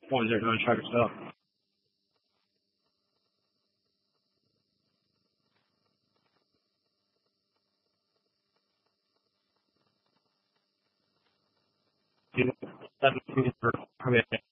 points they're going to try to stop. You know, that's probably